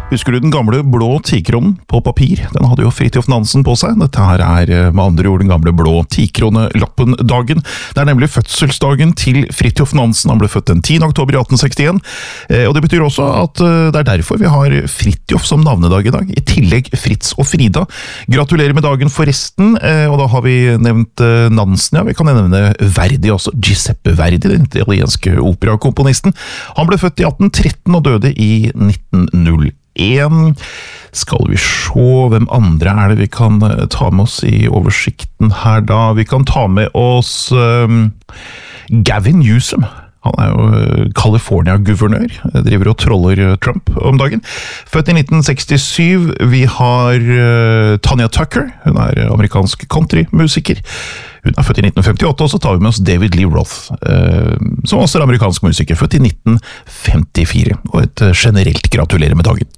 Husker du den gamle blå 10-kronen på papir? Den hadde jo Fridtjof Nansen på seg. Dette her med andre ord den gamle blå 10-kronelappen-dagen. Det nemlig fødselsdagen til Fridtjof Nansen. Han ble født den 10. oktober 1861. Og det betyr også at det derfor vi har Fridtjof som navnedag i dag. I tillegg Fritz og Frida. Gratulerer med dagen forresten. Og da har vi nevnt Nansen, ja. Vi kan nevne Verdi også. Giuseppe Verdi, den italienske operakomponisten. Han ble født i 1813 og døde i 1901. Skal vi se, hvem andre det vi kan ta med oss i oversikten her da? Vi kan ta med oss Gavin Newsom. Han jo California-guvernør, driver og troller Trump om dagen. Født i 1967, vi har Tanya Tucker, hun amerikansk countrymusiker. Hun født i 1958, og så tar vi med oss David Lee Roth, som også amerikansk musiker, født i 1954. Og et generelt gratulerer med dagen.